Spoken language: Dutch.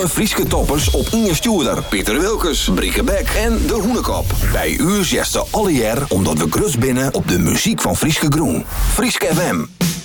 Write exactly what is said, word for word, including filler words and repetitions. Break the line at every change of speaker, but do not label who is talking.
grootste Frieske toppers op Inge Stuurder, Pieter Wilkes, Brieke Beck en De Hoenekop. Bij u zegt ze alle jaar omdat we grus binnen op de muziek van Frieske Groen. Frieske F M.